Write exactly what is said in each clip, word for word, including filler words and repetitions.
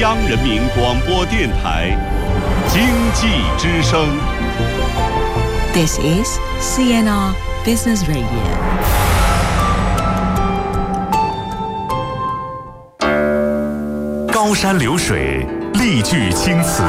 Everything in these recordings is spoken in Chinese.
央人民广播电台经济之声。 This is C N R Business Radio。 高山流水，丽句青词，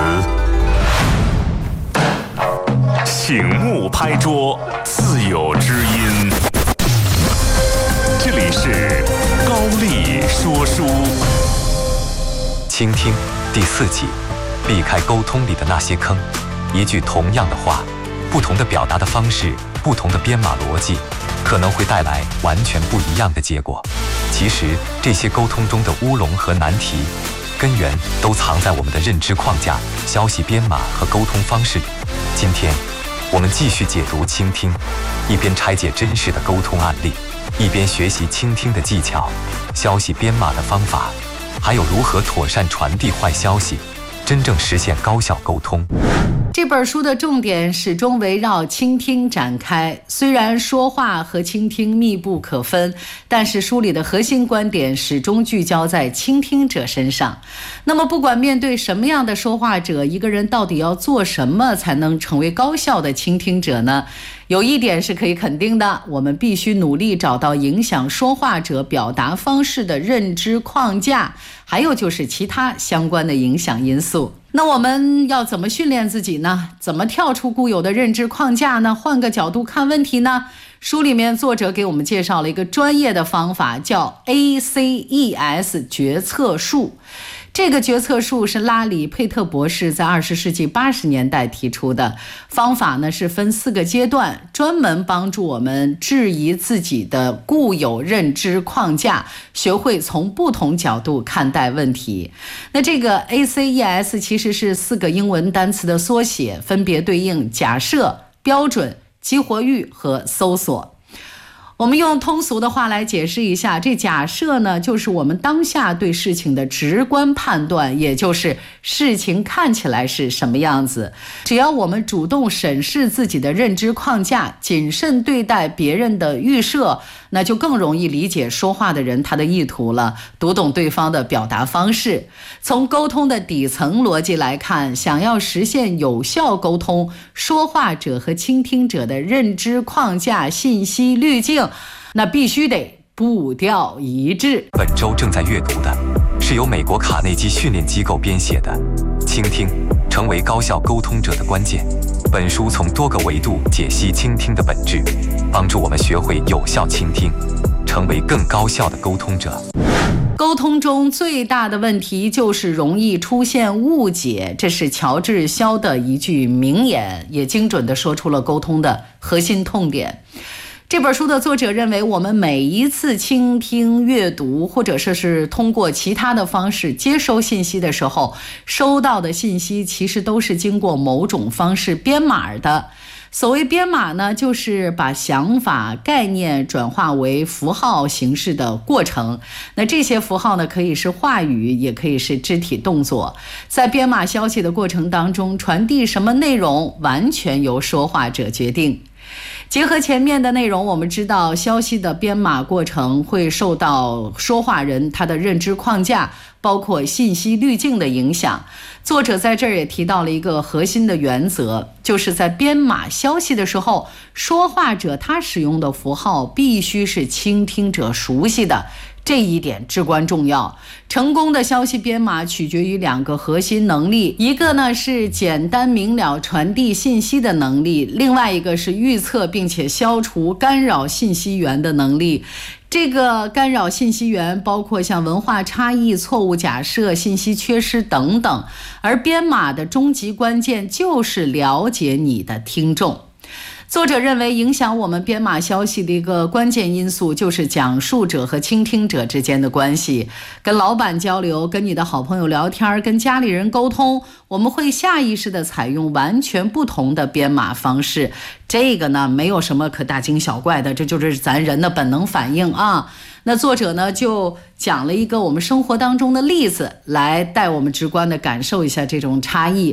醒目拍桌，自有知音。这里是高丽说书。 倾听第四集，避开沟通里的那些坑。一句同样的话，不同的表达的方式，不同的编码逻辑，可能会带来完全不一样的结果。其实这些沟通中的乌龙和难题，根源都藏在我们的认知框架、消息编码和沟通方式里。今天我们继续解读倾听，一边拆解真实的沟通案例，一边学习倾听的技巧、消息编码的方法，还有如何妥善传递坏消息，真正实现高效沟通。 这本书的重点始终围绕倾听展开，虽然说话和倾听密不可分，但是书里的核心观点始终聚焦在倾听者身上。那么不管面对什么样的说话者，一个人到底要做什么才能成为高效的倾听者呢？有一点是可以肯定的，我们必须努力找到影响说话者表达方式的认知框架，还有就是其他相关的影响因素。那我们要怎么训练自己呢？怎么跳出固有的认知框架呢？换个角度看问题呢？书里面作者给我们介绍了一个专业的方法，叫 A C E S 决策树。这个决策树是拉里·佩特博士在二十世纪八十年代提出的方法呢，是分四个阶段，专门帮助我们质疑自己的固有认知框架，学会从不同角度看待问题。那这个 A C E S 其实是四个英文单词的缩写，分别对应假设、标准、激活域和搜索。我们用通俗的话来解释一下，这假设呢，就是我们当下对事情的直观判断，也就是事情看起来是什么样子。只要我们主动审视自己的认知框架，谨慎对待别人的预设，那就更容易理解说话的人他的意图了，读懂对方的表达方式。从沟通的底层逻辑来看，想要实现有效沟通，说话者和倾听者的认知框架、信息滤镜，那必须得步调一致。 本周正在阅读的是由美国卡内基训练机构编写的《倾听：成为高效沟通者的关键》。本书从多个维度解析倾听的本质，帮助我们学会有效倾听，成为更高效的沟通者。 沟通中最大的问题就是容易出现误解，这是乔治·肖的一句名言，也精准地说出了沟通的核心痛点。这本书的作者认为，我们每一次倾听、阅读，或者说是通过其他的方式接收信息的时候，收到的信息其实都是经过某种方式编码的。所谓编码呢，就是把想法、概念转化为符号形式的过程。那这些符号呢，可以是话语，也可以是肢体动作。在编码消息的过程当中，传递什么内容，完全由说话者决定。结合前面的内容，我们知道消息的编码过程会受到说话人他的认知框架，包括信息滤镜的影响。作者在这儿也提到了一个核心的原则，就是在编码消息的时候，说话者他使用的符号必须是倾听者熟悉的，这一点至关重要。成功的消息编码取决于两个核心能力，一个呢是简单明了传递信息的能力，另外一个是预测并且消除干扰信息源的能力。这个干扰信息源包括像文化差异、错误假设、信息缺失等等，而编码的终极关键就是了解你的听众。作者认为，影响我们编码消息的一个关键因素就是讲述者和倾听者之间的关系。跟老板交流，跟你的好朋友聊天，跟家里人沟通，我们会下意识地采用完全不同的编码方式。这个呢，没有什么可大惊小怪的，这就是咱人的本能反应啊。那作者呢，就讲了一个我们生活当中的例子，来带我们直观地感受一下这种差异。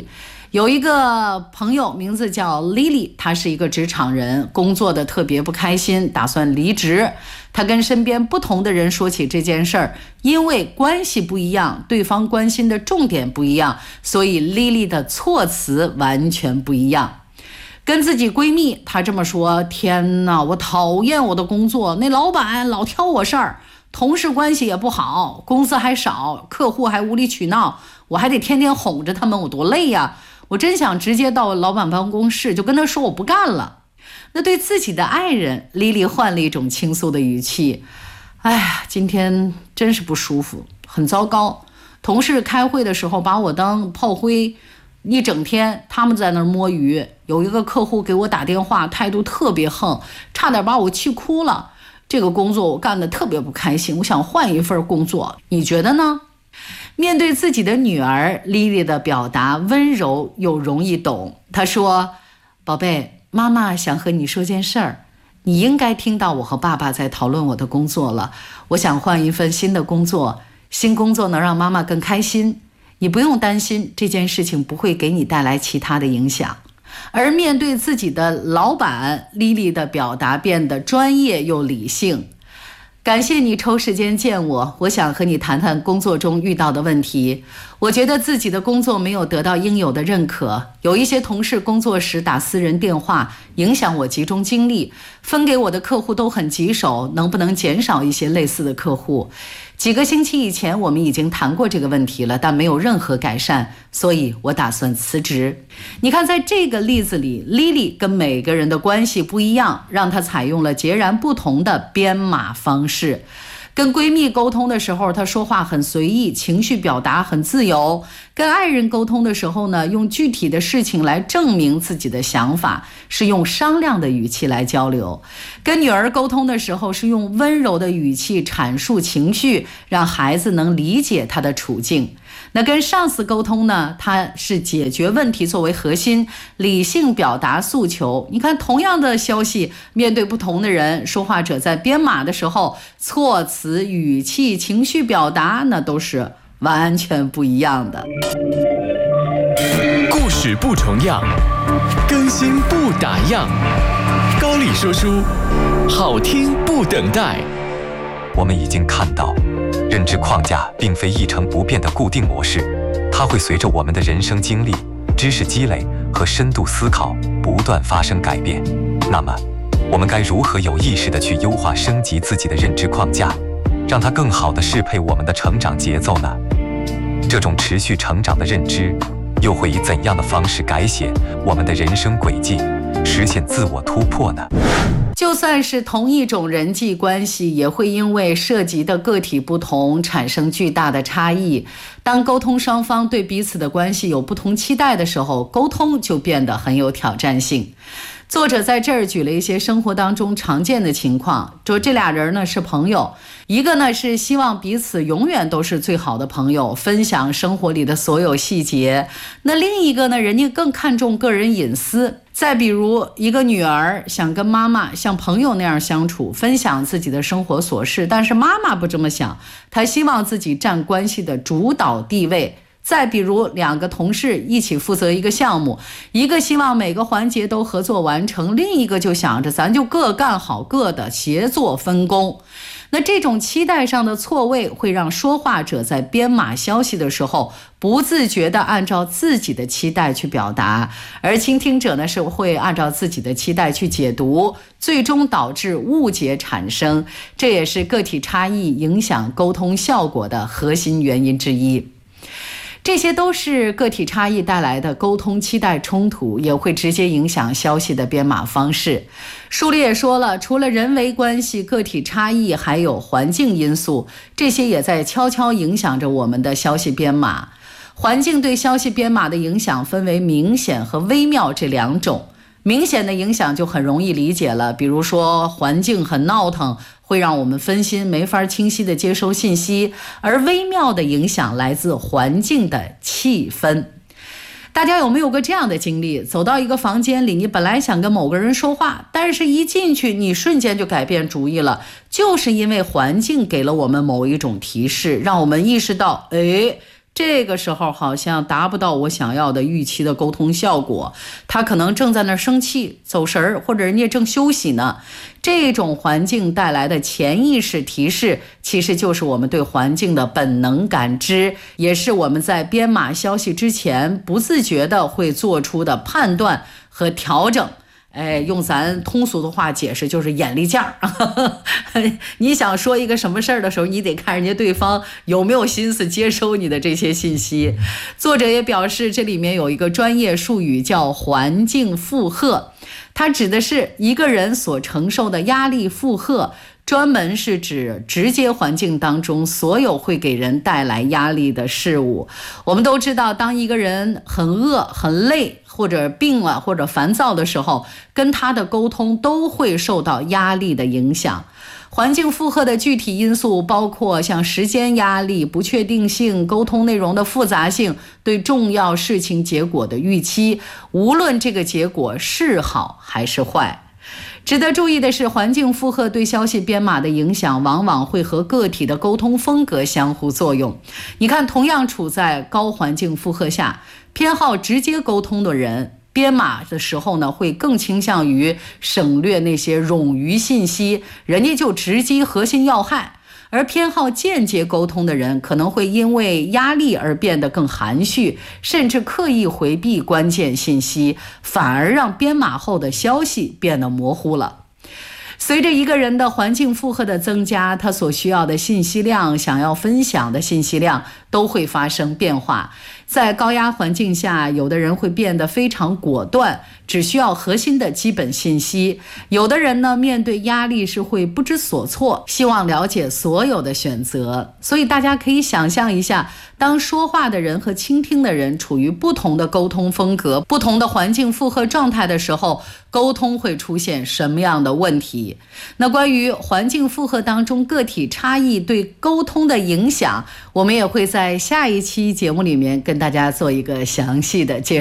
有一个朋友名字叫 Lily， 她是一个职场人，工作的特别不开心，打算离职。她跟身边不同的人说起这件事儿，因为关系不一样，对方关心的重点不一样，所以 Lily 的措辞完全不一样。跟自己闺蜜，她这么说：天哪，我讨厌我的工作，那老板老挑我事儿，同事关系也不好，工资还少，客户还无理取闹，我还得天天哄着他们，我多累呀！我真想直接到老板办公室就跟他说我不干了。那对自己的爱人，莉莉换了一种倾诉的语气：哎呀，今天真是不舒服，很糟糕。同事开会的时候把我当炮灰，一整天他们在那儿摸鱼。有一个客户给我打电话，态度特别横，差点把我气哭了。这个工作我干得特别不开心，我想换一份工作，你觉得呢？面对自己的女儿，莉莉的表达温柔又容易懂。她说：宝贝，妈妈想和你说件事儿，你应该听到我和爸爸在讨论我的工作了，我想换一份新的工作，新工作能让妈妈更开心，你不用担心，这件事情不会给你带来其他的影响。而面对自己的老板，莉莉的表达变得专业又理性。感谢你抽时间见我，我想和你谈谈工作中遇到的问题。我觉得自己的工作没有得到应有的认可，有一些同事工作时打私人电话，影响我集中精力，分给我的客户都很棘手，能不能减少一些类似的客户？几个星期以前我们已经谈过这个问题了，但没有任何改善，所以我打算辞职。你看，在这个例子里， Lily 跟每个人的关系不一样，让她采用了截然不同的编码方式。跟闺蜜沟通的时候，她说话很随意，情绪表达很自由。跟爱人沟通的时候呢，用具体的事情来证明自己的想法，是用商量的语气来交流。跟女儿沟通的时候，是用温柔的语气阐述情绪，让孩子能理解她的处境。那跟上司沟通呢，他是解决问题作为核心，理性表达诉求。你看，同样的消息，面对不同的人，说话者在编码的时候，措辞、语气、情绪表达，那都是完全不一样的。 故事不重样，更新不打烊。高丽说书，好听不等待。 我们已经看到，认知框架并非一成不变的固定模式，它会随着我们的人生经历、知识积累和深度思考不断发生改变。那么，我们该如何有意识地去优化升级自己的认知框架，让它更好地适配我们的成长节奏呢？这种持续成长的认知，又会以怎样的方式改写我们的人生轨迹，实现自我突破呢？ 就算是同一种人际关系，也会因为涉及的个体不同产生巨大的差异。当沟通双方对彼此的关系有不同期待的时候，沟通就变得很有挑战性。作者在这儿举了一些生活当中常见的情况，说这俩人呢是朋友，一个呢是希望彼此永远都是最好的朋友，分享生活里的所有细节，那另一个呢，人家更看重个人隐私。再比如，一个女儿想跟妈妈像朋友那样相处，分享自己的生活琐事，但是妈妈不这么想，她希望自己占关系的主导地位。再比如，两个同事一起负责一个项目，一个希望每个环节都合作完成，另一个就想着咱就各干好各的，协作分工。那这种期待上的错位，会让说话者在编码消息的时候，不自觉地按照自己的期待去表达，而倾听者呢是会按照自己的期待去解读，最终导致误解产生。这也是个体差异影响沟通效果的核心原因之一。这些都是个体差异带来的沟通期待冲突，也会直接影响消息的编码方式。书里也说了，除了人为关系、个体差异，还有环境因素，这些也在悄悄影响着我们的消息编码。环境对消息编码的影响分为明显和微妙这两种。明显的影响就很容易理解了，比如说环境很闹腾，会让我们分心，没法清晰的接收信息，而微妙的影响来自环境的气氛。大家有没有过这样的经历？走到一个房间里，你本来想跟某个人说话，但是一进去你瞬间就改变主意了，就是因为环境给了我们某一种提示，让我们意识到，诶， 这个时候好像达不到我想要的预期的沟通效果，他可能正在那儿生气走神儿，或者人家正休息呢。这种环境带来的潜意识提示，其实就是我们对环境的本能感知，也是我们在编码消息之前不自觉的会做出的判断和调整。哎，用咱通俗的话解释就是眼力劲儿。你想说一个什么事儿的时候，你得看人家对方有没有心思接收你的这些信息。作者也表示，这里面有一个专业术语叫环境负荷，它指的是一个人所承受的压力负荷，专门是指直接环境当中所有会给人带来压力的事物。我们都知道，当一个人很饿、很累，或者病了，或者烦躁的时候，跟他的沟通都会受到压力的影响。环境负荷的具体因素包括像时间压力、不确定性、沟通内容的复杂性、对重要事情结果的预期，无论这个结果是好还是坏。值得注意的是，环境负荷对消息编码的影响往往会和个体的沟通风格相互作用。你看，同样处在高环境负荷下，偏好直接沟通的人编码的时候呢，会更倾向于省略那些冗余信息，人家就直击核心要害。而偏好间接沟通的人可能会因为压力而变得更含蓄，甚至刻意回避关键信息，反而让编码后的消息变得模糊了。随着一个人的环境负荷的增加，他所需要的信息量、想要分享的信息量都会发生变化。在高压环境下，有的人会变得非常果断，只需要核心的基本信息；有的人呢，面对压力是会不知所措，希望了解所有的选择。所以大家可以想象一下，当说话的人和倾听的人处于不同的沟通风格、不同的环境负荷状态的时候，沟通会出现什么样的问题？那关于环境负荷当中个体差异对沟通的影响，我们也会在下一期节目里面跟大家做一个详细的介绍。